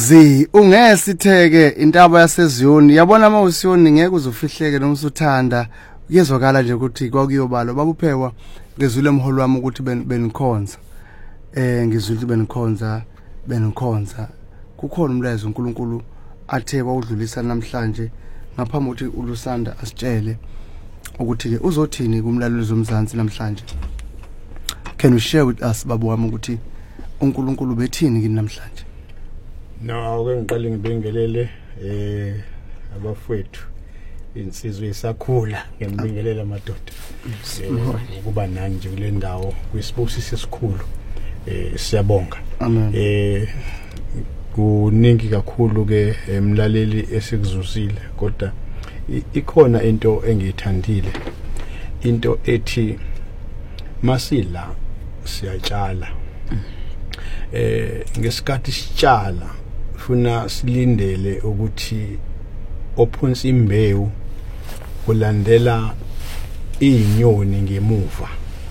ungesitheke intaba yaseZiyoni yabona mawusiyoni ngeke uzofihleke noma usuthanda kuyezwakala nje ukuthi kwakuyobalo babuphekwa ngezwile emholo wami ukuthi benikhonza ngizwile ukuthi benikhonza kukhona umlayezo uNkulunkulu athe wawudlulisa namhlanje ngaphambi ukuthi uLusanda asitshele ukuthi ke uzothini kumlaleli zomzansi namhlanje. Can you share with us babu wami ukuthi uNkulunkulu bethini kini namhlanje? No, ngiqale ngibingelele abafowethu insizwe isakhula ngiyambingelela amadoda ukuba nani nje kule ndawo kuyisibusiso esikhulu siyabonga. Amen. Kuningi kakhulu ke emlaleli esikuzuzile kodwa ikhona into engiyithandile into ethi masila siyatshala ngesikhathi sitshala funa silindele ukuthi ophunsa imbewu kulandela inyoni ngemuva.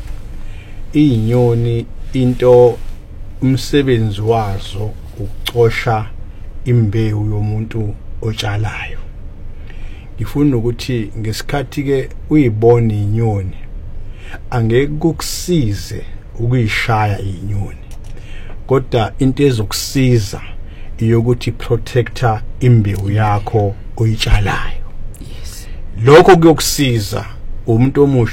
Inyoni into umsebenzi wazo ukucosha imbewu yomuntu otshalayo. Ngifuna ukuthi ngesikhathi ke uyibona inyoni angeke kukusize ukuyishaya inyoni kodwa into ezokusiza iyokuthi protector imbewu yakho oyitshalayo. Yes. Lokho kuyokusiza umuntu omusha